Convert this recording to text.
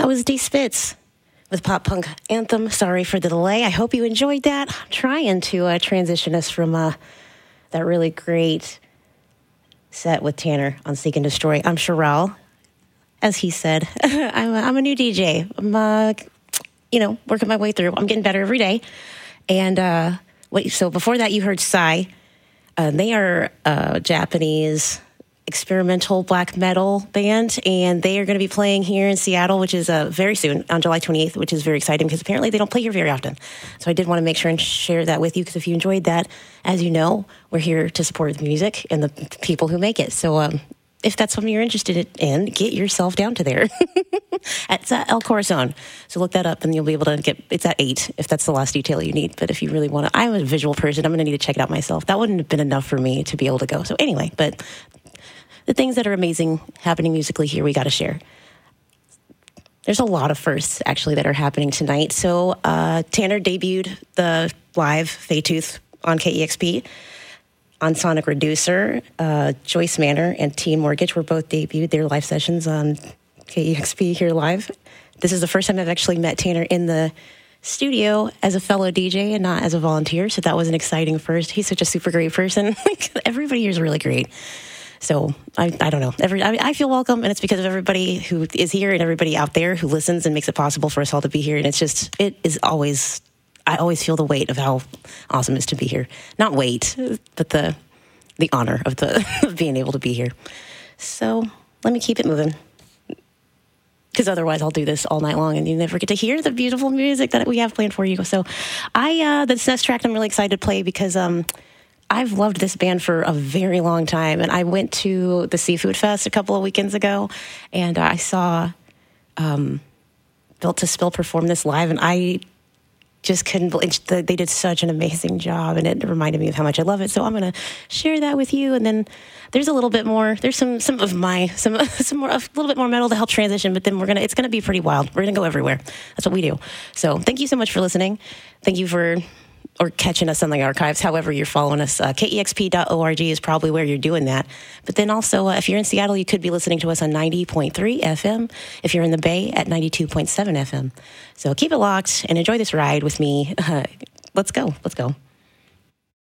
was D Spitz with Pop Punk Anthem. Sorry for the delay. I hope you enjoyed that. I'm trying to transition us from that really great set with Tanner on Seek and Destroy. I'm Sherelle. As he said, I'm a new DJ. I'm, working my way through. I'm getting better every day. And so before that, you heard Psy. They are a Japanese experimental black metal band, and they are going to be playing here in Seattle, which is very soon, on July 28th, which is very exciting because apparently they don't play here very often. So I did want to make sure and share that with you, because if you enjoyed that, as you know, we're here to support the music and the people who make it. So if that's something you're interested in, get yourself down to there. It's at El Corazon. So look that up and you'll be able to it's at 8 if that's the last detail you need. But if you really want to, I'm a visual person. I'm going to need to check it out myself. That wouldn't have been enough for me to be able to go. So anyway, but the things that are amazing happening musically here, we got to share. There's a lot of firsts, actually, that are happening tonight. So Tanner debuted the live Faytooth on KEXP. On Sonic Reducer, Joyce Manor and T Mortgage were both debuted their live sessions on KEXP here live. This is the first time I've actually met Tanner in the studio as a fellow DJ and not as a volunteer, so that was an exciting first. He's such a super great person. Everybody here is really great. So I don't know. I feel welcome, and it's because of everybody who is here and everybody out there who listens and makes it possible for us all to be here. And I always feel the weight of how awesome it is to be here. Not weight, but the honor of of being able to be here. So let me keep it moving, because otherwise I'll do this all night long and you never get to hear the beautiful music that we have planned for you. So this next track I'm really excited to play because I've loved this band for a very long time. And I went to the Seafood Fest a couple of weekends ago, and I saw Built to Spill perform this live, and I just couldn't believe they did such an amazing job, and it reminded me of how much I love it. So I'm going to share that with you, and then there's a little bit more. There's some more, a little bit more metal to help transition. But then it's gonna be pretty wild. We're gonna go everywhere. That's what we do. So thank you so much for listening. Thank you for catching us on the archives. However you're following us, KEXP.org is probably where you're doing that. But then also, if you're in Seattle, you could be listening to us on 90.3 FM. If you're in the Bay, at 92.7 FM. So keep it locked and enjoy this ride with me. Let's go.